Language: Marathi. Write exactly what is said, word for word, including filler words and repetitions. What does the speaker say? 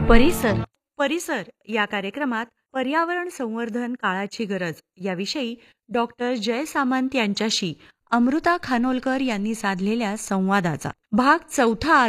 परिसर परिसर या कार्यक्रमात पर्यावरण संवर्धन काळाची गरज याविषयी डॉक्टर जय सामंत यांच्याशी अमृता खानोलकर यांनी साधलेल्या संवादाचा भाग चौथा